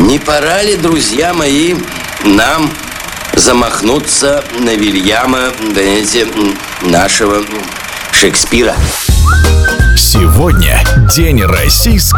Не пора ли, друзья мои, нам замахнуться на Вильяма, знаете, нашего Шекспира? Сегодня день российской